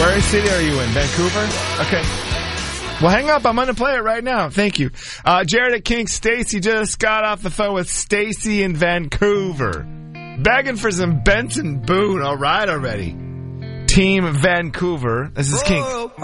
Where city are you in? Vancouver? Okay. Well, hang up. I'm going to play it right now. Thank you. Jared at King. Stacy just got off the phone with Stacy in Vancouver. Begging for some Benson Boone. All right already. Team Vancouver. This is King.